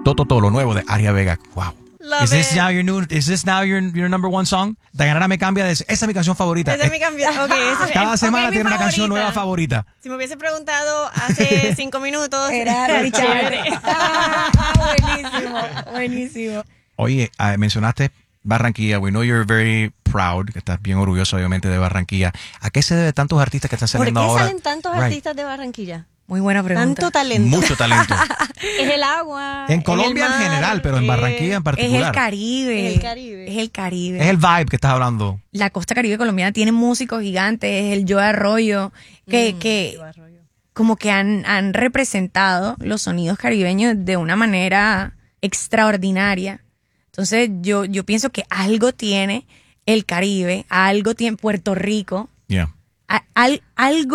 Toto, lo nuevo de Aria Vega. Wow. Is this now your number one song? Dayanara me cambia de esa es mi canción favorita. Esa es mi canción. Cada semana tiene una canción nueva favorita. Si me hubiese preguntado hace 5 minutos, era Richard. Buenísimo. Oye, mencionaste Barranquilla. We know you're very proud, que estás bien orgulloso obviamente de Barranquilla. ¿A qué se debe tantos artistas que están saliendo ahora? ¿Por qué salen tantos artistas de Barranquilla? Muy buena pregunta. Tanto talento. Mucho talento. Es el agua. En Colombia en general, pero en Barranquilla en particular. Es el Caribe. Es el vibe que estás hablando. La costa caribe colombiana tiene músicos gigantes, es el Joe Arroyo, que como que han representado los sonidos caribeños de una manera extraordinaria. Entonces yo pienso que algo tiene el Caribe, algo tiene Puerto Rico, Yeah. algo